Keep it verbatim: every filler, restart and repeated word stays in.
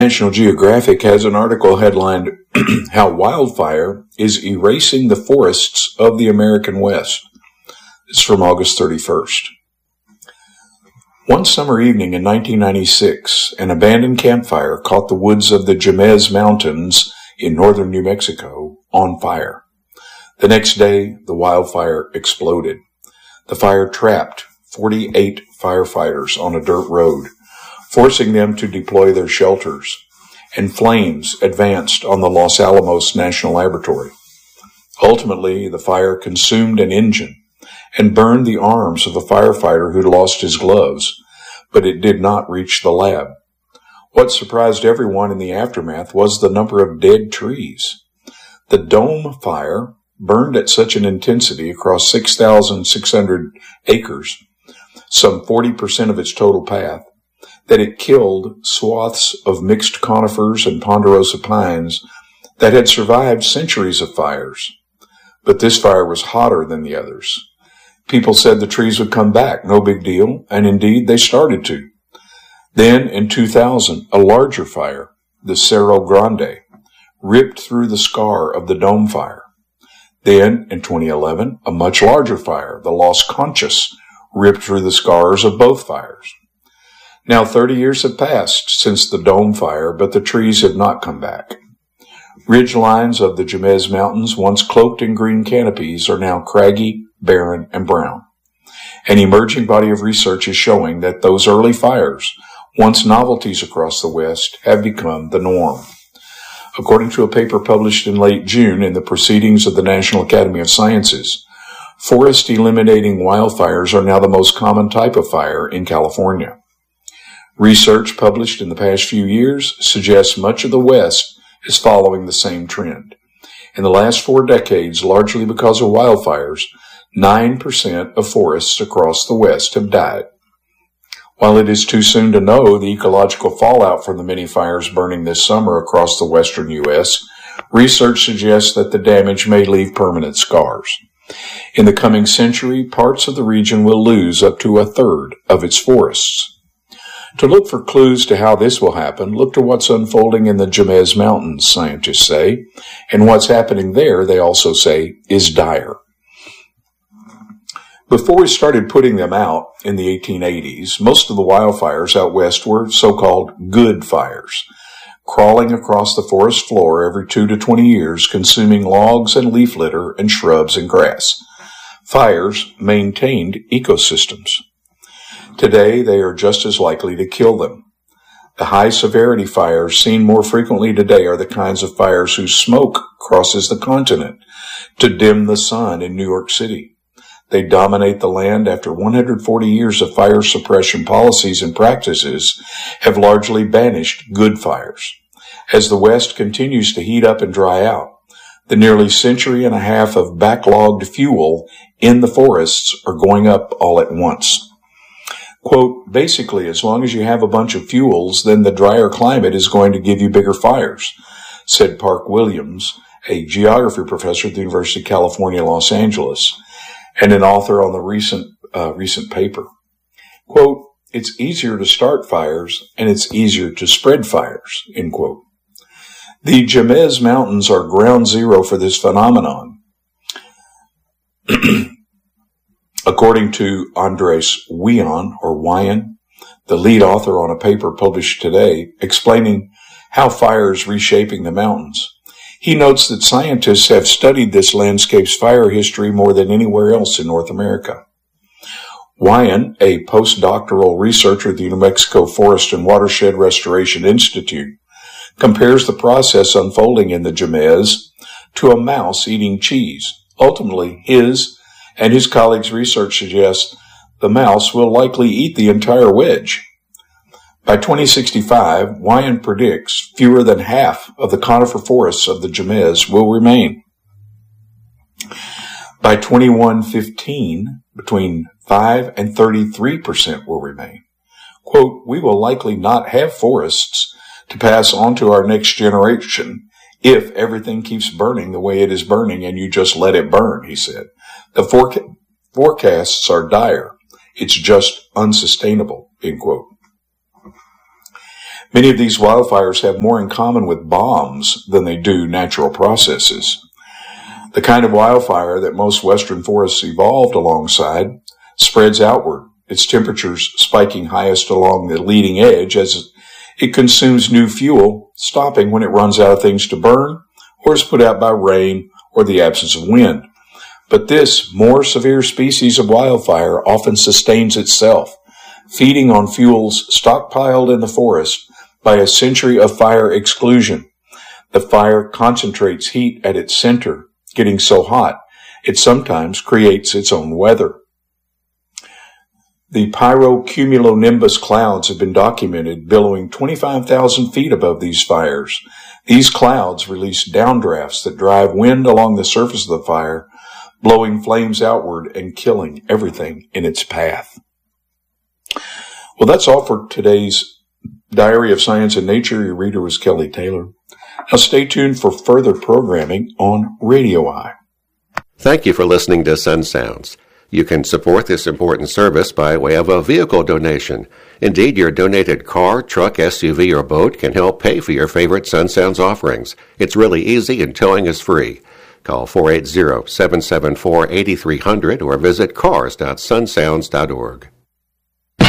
National Geographic has an article headlined, How Wildfire is Erasing the Forests of the American West. It's from August thirty-first. One summer evening in nineteen ninety-six, an abandoned campfire caught the woods of the Jemez Mountains in northern New Mexico on fire. The next day, the wildfire exploded. The fire trapped forty-eight firefighters on a dirt road, forcing them to deploy their shelters, and flames advanced on the Los Alamos National Laboratory. Ultimately, the fire consumed an engine and burned the arms of a firefighter who lost his gloves, but it did not reach the lab. What surprised everyone in the aftermath was the number of dead trees. The Dome Fire burned at such an intensity across six thousand six hundred acres, some forty percent of its total path, that it killed swaths of mixed conifers and ponderosa pines that had survived centuries of fires. But this fire was hotter than the others. People said the trees would come back, no big deal, and indeed they started to. Then, in two thousand, a larger fire, the Cerro Grande, ripped through the scar of the Dome Fire. Then, in twenty eleven, a much larger fire, the Las Conchas, ripped through the scars of both fires. Now thirty years have passed since the Dome Fire, but the trees have not come back. Ridge lines of the Jemez Mountains, once cloaked in green canopies, are now craggy, barren, and brown. An emerging body of research is showing that those early fires, once novelties across the West, have become the norm. According to a paper published in late June in the Proceedings of the National Academy of Sciences, forest-eliminating wildfires are now the most common type of fire in California. Research published in the past few years suggests much of the West is following the same trend. In the last four decades, largely because of wildfires, nine percent of forests across the West have died. While it is too soon to know the ecological fallout from the many fires burning this summer across the western U S, research suggests that the damage may leave permanent scars. In the coming century, parts of the region will lose up to a third of its forests. To look for clues to how this will happen, look to what's unfolding in the Jemez Mountains, scientists say, and what's happening there, they also say, is dire. Before we started putting them out in the eighteen eighties, most of the wildfires out west were so-called good fires, crawling across the forest floor every two to twenty years, consuming logs and leaf litter and shrubs and grass. Fires maintained ecosystems. Today, they are just as likely to kill them. The high-severity fires seen more frequently today are the kinds of fires whose smoke crosses the continent to dim the sun in New York City. They dominate the land after one hundred forty years of fire suppression policies and practices have largely banished good fires. As the West continues to heat up and dry out, the nearly century and a half of backlogged fuel in the forests are going up all at once. Quote, basically, as long as you have a bunch of fuels, then the drier climate is going to give you bigger fires, said Park Williams, a geography professor at the University of California, Los Angeles, and an author on the recent uh, recent paper. Quote, it's easier to start fires, and it's easier to spread fires, end quote. The Jemez Mountains are ground zero for this phenomenon. According to Andres Wyon, or Wyon, the lead author on a paper published today explaining how fire is reshaping the mountains, he notes that scientists have studied this landscape's fire history more than anywhere else in North America. Wyon, a postdoctoral researcher at the New Mexico Forest and Watershed Restoration Institute, compares the process unfolding in the Jemez to a mouse eating cheese. Ultimately, his and his colleagues' research suggests the mouse will likely eat the entire wedge. By twenty sixty-five, Wyon predicts fewer than half of the conifer forests of the Jemez will remain. By twenty-one fifteen, between five and thirty-three percent will remain. Quote, we will likely not have forests to pass on to our next generation if everything keeps burning the way it is burning and you just let it burn, he said. The foreca- forecasts are dire. It's just unsustainable, end quote. Many of these wildfires have more in common with bombs than they do natural processes. The kind of wildfire that most western forests evolved alongside spreads outward, its temperatures spiking highest along the leading edge as it consumes new fuel, stopping when it runs out of things to burn or is put out by rain or the absence of wind. But this more severe species of wildfire often sustains itself, feeding on fuels stockpiled in the forest by a century of fire exclusion. The fire concentrates heat at its center, getting so hot it sometimes creates its own weather. The pyrocumulonimbus clouds have been documented billowing twenty-five thousand feet above these fires. These clouds release downdrafts that drive wind along the surface of the fire, blowing flames outward and killing everything in its path. Well, that's all for today's Diary of Science and Nature. Your reader was Kelly Taylor. Now stay tuned for further programming on Radio Eye. Thank you for listening to Sun Sounds. You can support this important service by way of a vehicle donation. Indeed, your donated car, truck, S U V, or boat can help pay for your favorite Sun Sounds offerings. It's really easy and towing is free. Call four eight zero, seven seven four, eight three zero zero or visit cars dot sun sounds dot org.